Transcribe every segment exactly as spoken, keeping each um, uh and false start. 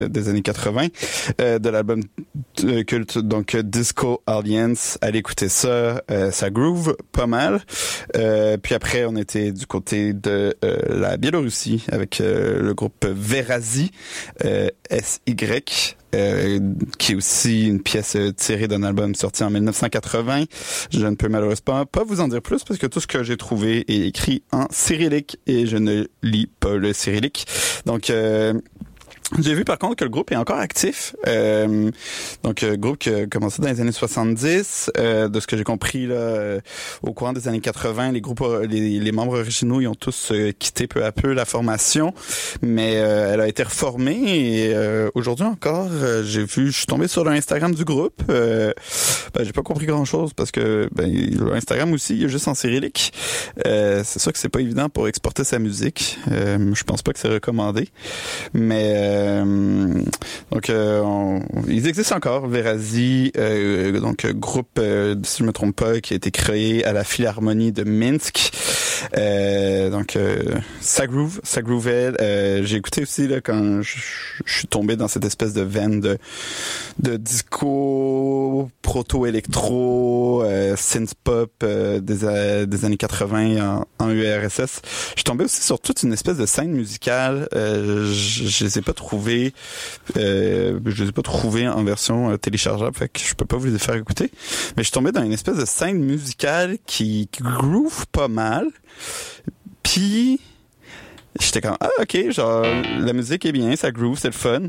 des années quatre-vingts, euh, de l'album euh, culte, donc Disco Alliance. Allez écouter ça, euh, ça groove pas mal. Euh, puis après, on était du côté de euh, la Biélorussie avec euh, le groupe Verazi, euh, S Y. Euh, qui est aussi une pièce tirée d'un album sorti en dix-neuf cent quatre-vingts. Je ne peux malheureusement pas vous en dire plus parce que tout ce que j'ai trouvé est écrit en cyrillique et je ne lis pas le cyrillique. Donc, euh, j'ai vu par contre que le groupe est encore actif. Euh, donc, euh, groupe qui a commencé dans les années soixante-dix. Euh, de ce que j'ai compris, là, euh, au courant des années quatre-vingts, les groupes, les, les membres originaux, ils ont tous euh, quitté peu à peu la formation. Mais euh, elle a été reformée et euh, aujourd'hui encore, euh, j'ai vu, je suis tombé sur l'Instagram du groupe. Euh, ben, j'ai pas compris grand-chose parce que ben, l'Instagram aussi, il est juste en cyrillique. Euh, c'est sûr que c'est pas évident pour exporter sa musique. Euh, je pense pas que c'est recommandé. Mais euh, Euh, donc, euh, on, ils existent encore. Verazi, euh, donc groupe, euh, si je me trompe pas, qui a été créé à la Philharmonie de Minsk. Euh, donc, euh, ça groove, ça groovait. Euh, j'ai écouté aussi là quand je, je suis tombé dans cette espèce de veine de, de disco, proto-électro, euh, synth-pop euh, des, euh, des années quatre-vingts en, en U R S S. Je suis tombé aussi sur toute une espèce de scène musicale. Euh, je, je les ai pas trouvés, euh, je les ai pas trouvés en version euh, téléchargeable, fait que je peux pas vous les faire écouter. Mais je suis tombé dans une espèce de scène musicale qui, qui groove pas mal. Puis j'étais comme ah ok, genre la musique est bien, ça groove, c'est le fun.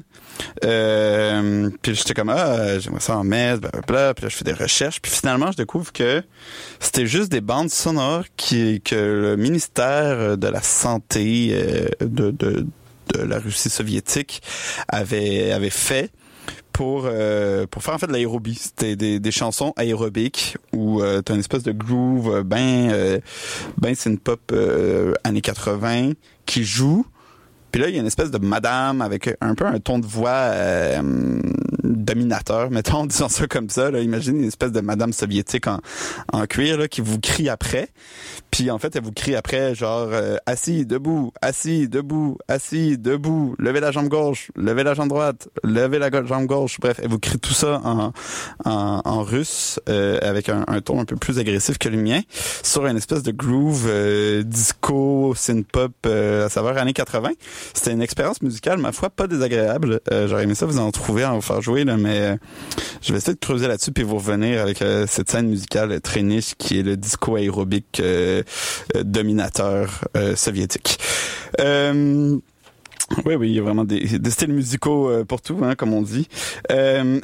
Euh, puis j'étais comme ah j'aimerais ça en mettre, blablabla. Puis là je fais des recherches, puis finalement je découvre que c'était juste des bandes sonores qui que le ministère de la santé euh, de, de de la Russie soviétique avait avait fait pour euh, pour faire en fait de l'aérobie. C'était des, des chansons aérobiques où euh, t'as une espèce de groove ben euh, ben synth-pop euh, années quatre-vingts qui joue. Puis là, il y a une espèce de madame avec un peu un ton de voix euh, dominateur, mettons, disons ça comme ça. Là. Imaginez une espèce de madame soviétique en, en cuir là, qui vous crie après. Puis en fait, elle vous crie après, genre euh, assis, debout, assis, debout, assis, debout, levez la jambe gauche, levez la jambe droite, levez la go- jambe gauche. Bref, elle vous crie tout ça en, en, en russe euh, avec un, un ton un peu plus agressif que le mien, sur une espèce de groove euh, disco, synth-pop euh, à saveur années quatre-vingts. C'était une expérience musicale, ma foi, pas désagréable. Euh, j'aurais aimé ça vous en trouver, en vous faire jouer, là, mais euh, je vais essayer de creuser là-dessus puis vous revenir avec euh, cette scène musicale très niche qui est le disco aérobique euh, euh, dominateur euh, soviétique. Euh, oui, oui, il y a vraiment des, des styles musicaux euh, pour tout, hein, comme on dit. Euh...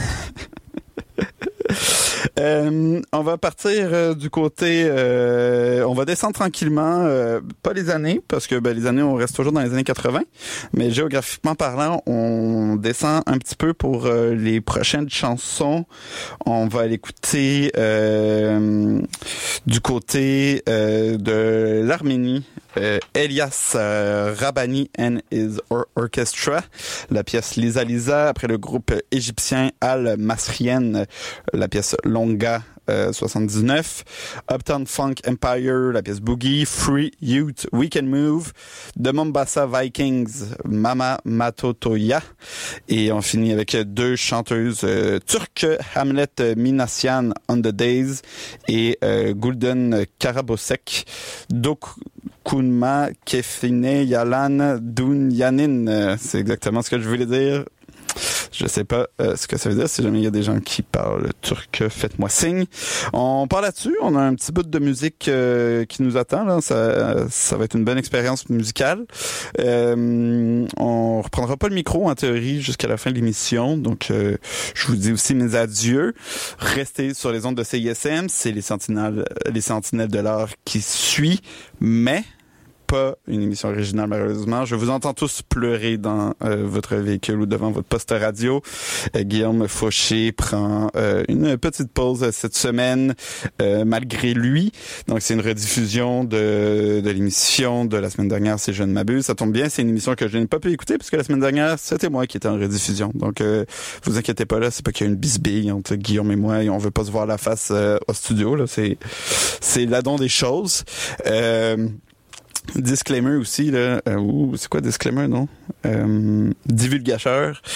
Euh, on va partir euh, du côté, euh, on va descendre tranquillement, euh, pas les années, parce que ben, les années, on reste toujours dans les années quatre-vingts, mais géographiquement parlant, on descend un petit peu pour euh, les prochaines chansons. On va aller écouter euh, du côté euh, de l'Arménie, euh, Elias euh, Rabani and his Or- Orchestra, la pièce Lisa Lisa, après le groupe égyptien Al Masrien, la pièce Longa euh, soixante-dix-neuf, Uptown Funk Empire, la pièce Boogie, Free Youth, We Can Move, The Mombasa Vikings, Mama Matotoya, et on finit avec deux chanteuses euh, turques, Hamlet Minassian on the Days et euh, Gulden Karabosek, Dokunma Kefine Yalan Dunyanin. C'est exactement ce que je voulais dire. Je sais pas euh, ce que ça veut dire. Si jamais il y a des gens qui parlent turc, faites-moi signe. On part là-dessus. On a un petit bout de musique euh, qui nous attend. Là. Ça, ça va être une bonne expérience musicale. Euh, on reprendra pas le micro en théorie jusqu'à la fin de l'émission. Donc, euh, je vous dis aussi mes adieux. Restez sur les ondes de C I S M. C'est les sentinelles, les sentinelles de l'heure qui suit. Mais pas une émission originale, malheureusement. Je vous entends tous pleurer dans euh, votre véhicule ou devant votre poste radio. Euh, Guillaume Fauché prend euh, une petite pause cette semaine, euh, malgré lui. Donc, c'est une rediffusion de, de l'émission de la semaine dernière, si je ne m'abuse. Ça tombe bien, c'est une émission que je n'ai pas pu écouter, parce que la semaine dernière, c'était moi qui étais en rediffusion. Donc, euh, vous inquiétez pas, là, c'est pas qu'il y a une bisbille entre Guillaume et moi et on veut pas se voir la face euh, au studio. Là, c'est, c'est l'adon des choses. Euh, Disclaimer aussi, là. Euh, ouh, c'est quoi disclaimer, non? Euh, divulgateur.